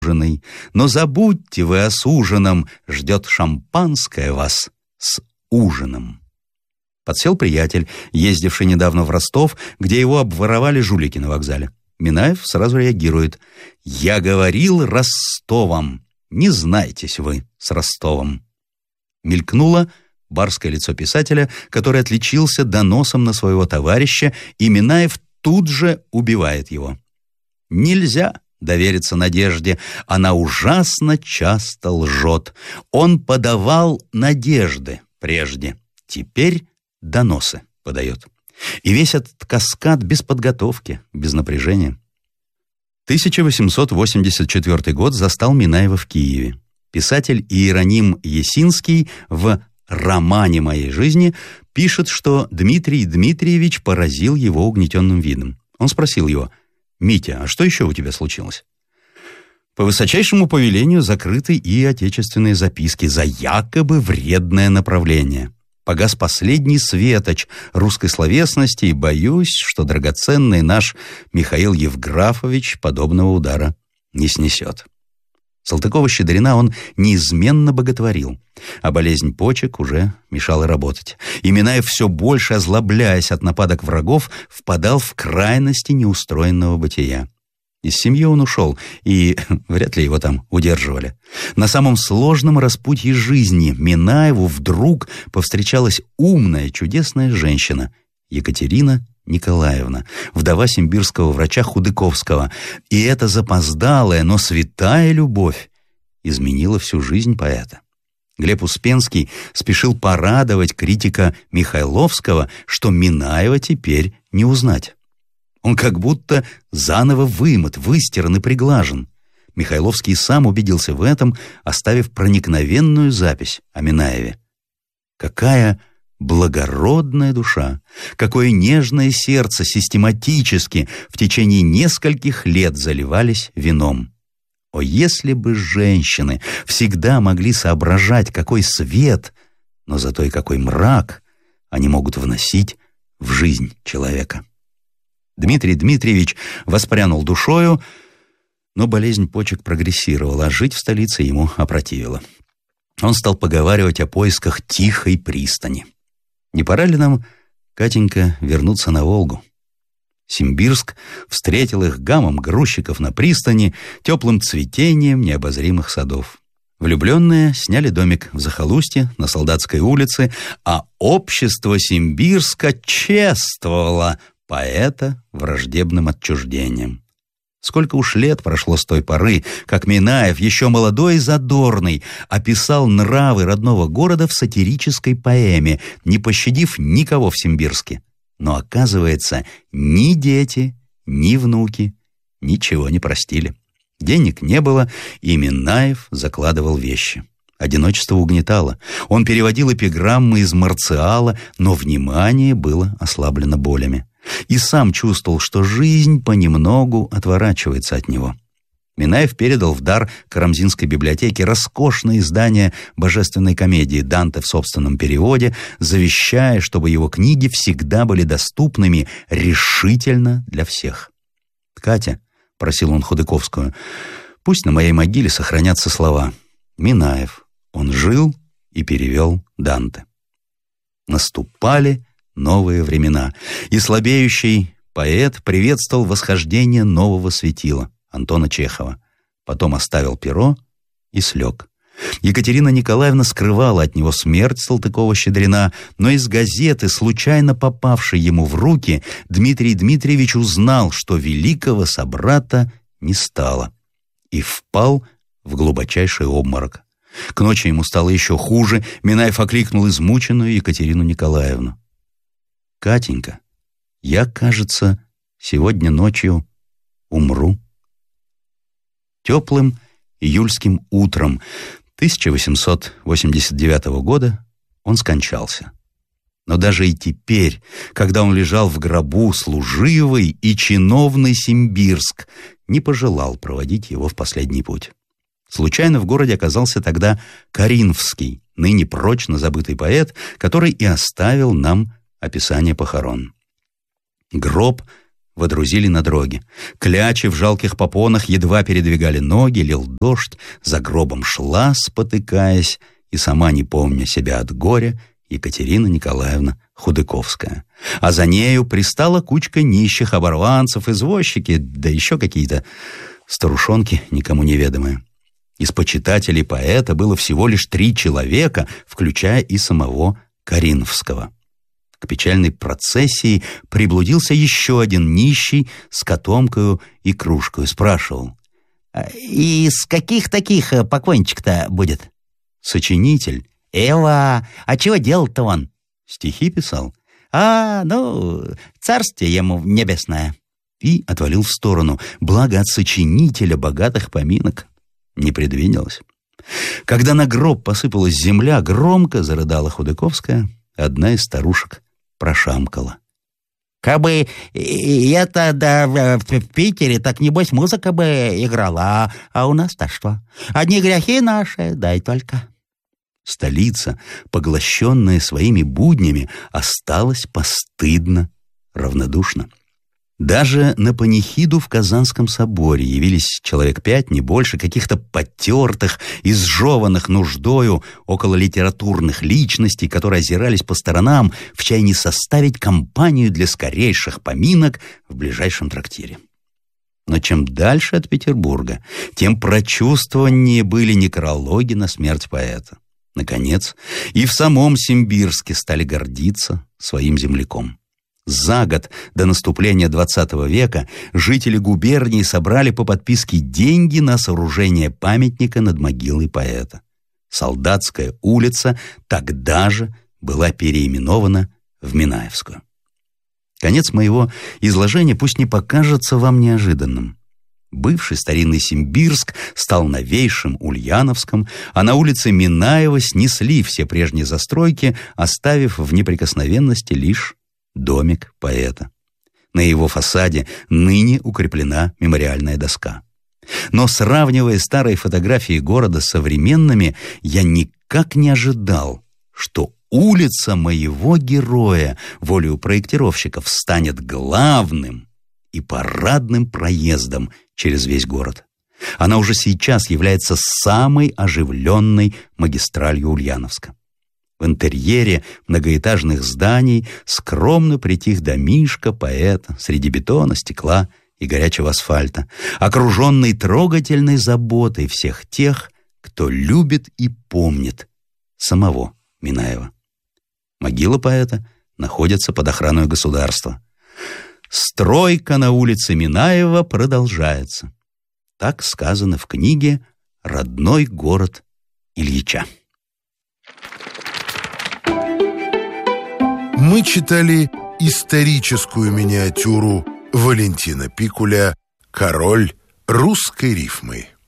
ужиной, но забудьте вы о суженом, ждет шампанское вас с ужином. Подсел приятель, ездивший недавно в Ростов, где его обворовали жулики на вокзале. Минаев сразу реагирует: «Я говорил Ростовом, не знайтесь вы с Ростовом». Мелькнуло барское лицо писателя, который отличился доносом на своего товарища, и Минаев тут же убивает его. Нельзя довериться надежде, она ужасно часто лжет. Он подавал надежды прежде, теперь доносы подает. И весь этот каскад без подготовки, без напряжения. 1884 год застал Минаева в Киеве. Писатель Иероним Есинский в «Романе моей жизни» пишет, что Дмитрий Дмитриевич поразил его угнетенным видом. Он спросил его: «Митя, а что еще у тебя случилось?» По высочайшему повелению закрыты и отечественные записки за якобы вредное направление. Погас последний светоч русской словесности, и боюсь, что драгоценный наш Михаил Евграфович подобного удара не снесет. Салтыкова-Щедрина он неизменно боготворил, а болезнь почек уже мешала работать. И Минаев, все больше озлобляясь от нападок врагов, впадал в крайности неустроенного бытия. Из семьи он ушел, и вряд ли его там удерживали. На самом сложном распутье жизни Минаеву вдруг повстречалась умная, чудесная женщина Екатерина Николаевна, вдова симбирского врача Худыковского. И эта запоздалая, но святая любовь изменила всю жизнь поэта. Глеб Успенский спешил порадовать критика Михайловского, что Минаева теперь не узнать. Он как будто заново вымыт, выстиран и приглажен. Михайловский сам убедился в этом, оставив проникновенную запись о Минаеве. Какая благородная душа, какое нежное сердце систематически в течение нескольких лет заливались вином. О, если бы женщины всегда могли соображать, какой свет, но зато и какой мрак они могут вносить в жизнь человека. Дмитрий Дмитриевич воспрянул душою, но болезнь почек прогрессировала, а жить в столице ему опротивило. Он стал поговаривать о поисках тихой пристани. Не пора ли нам, Катенька, вернуться на Волгу? Симбирск встретил их гамом грузчиков на пристани, теплым цветением необозримых садов. Влюбленные сняли домик в захолустье на Солдатской улице, а общество Симбирска чествовало поэта враждебным отчуждением. Сколько уж лет прошло с той поры, как Минаев, еще молодой и задорный, описал нравы родного города в сатирической поэме, не пощадив никого в Симбирске. Но, оказывается, ни дети, ни внуки ничего не простили. Денег не было, и Минаев закладывал вещи. Одиночество угнетало. Он переводил эпиграммы из Марциала, но внимание было ослаблено болями. И сам чувствовал, что жизнь понемногу отворачивается от него. Минаев передал в дар Карамзинской библиотеке роскошное издание божественной комедии Данте в собственном переводе, завещая, чтобы его книги всегда были доступными решительно для всех. «Катя», — просил он Худыковскую, — «пусть на моей могиле сохранятся слова: Минаев, он жил и перевел Данте». Наступали новые времена, и слабеющий поэт приветствовал восхождение нового светила Антона Чехова. Потом оставил перо и слег. Екатерина Николаевна скрывала от него смерть Салтыкова-Щедрина, но из газеты, случайно попавшей ему в руки, Дмитрий Дмитриевич узнал, что великого собрата не стало, и впал в глубочайший обморок. К ночи ему стало еще хуже. Минаев окликнул измученную Екатерину Николаевну: «Катенька, я, кажется, сегодня ночью умру». Теплым июльским утром 1889 года он скончался. Но даже и теперь, когда он лежал в гробу, служивый и чиновный Симбирск не пожелал проводить его в последний путь. Случайно в городе оказался тогда Каринфский, ныне прочно забытый поэт, который и оставил нам описание похорон. Гроб водрузили на дроги. Клячи в жалких попонах едва передвигали ноги, лил дождь, за гробом шла, спотыкаясь, и сама, не помня себя от горя, Екатерина Николаевна Худыковская. А за нею пристала кучка нищих, оборванцев, извозчики, да еще какие-то старушонки, никому неведомые. Из почитателей поэта было всего лишь 3 человека, включая и самого Коринфского. К печальной процессии приблудился еще один нищий с котомкою и кружкою. Спрашивал: «Из каких таких покойничек-то будет?» Сочинитель. «Эва, а чего делал-то он?» Стихи писал. Царствие ему небесное». И отвалил в сторону, благо от сочинителя богатых поминок не предвиделось. Когда на гроб посыпалась земля, громко зарыдала Худыковская. Одна из старушек прошамкала: «Кабы это в Питере, так небось музыка бы играла, а у нас-то что? Одни грехи наши, дай только». Столица, поглощенная своими буднями, осталась постыдно равнодушна. Даже на панихиду в Казанском соборе явились человек 5, не больше, каких-то потертых, изжеванных нуждою окололитературных личностей, которые озирались по сторонам в чаянии составить компанию для скорейших поминок в ближайшем трактире. Но чем дальше от Петербурга, тем прочувствованнее были некрологи на смерть поэта. Наконец, и в самом Симбирске стали гордиться своим земляком. За год до наступления XX века жители губернии собрали по подписке деньги на сооружение памятника над могилой поэта. Солдатская улица тогда же была переименована в Минаевскую. Конец моего изложения пусть не покажется вам неожиданным. Бывший старинный Симбирск стал новейшим Ульяновском, а на улице Минаева снесли все прежние застройки, оставив в неприкосновенности лишь домик поэта. На его фасаде ныне укреплена мемориальная доска. Но, сравнивая старые фотографии города с современными, я никак не ожидал, что улица моего героя, волею проектировщиков, станет главным и парадным проездом через весь город. Она уже сейчас является самой оживленной магистралью Ульяновска. В интерьере многоэтажных зданий скромно притих домишко поэта среди бетона, стекла и горячего асфальта, окруженный трогательной заботой всех тех, кто любит и помнит самого Минаева. Могила поэта находится под охраной государства. Стройка на улице Минаева продолжается. Так сказано в книге «Родной город Ильича». Мы читали историческую миниатюру Валентина Пикуля «Король русской рифмы».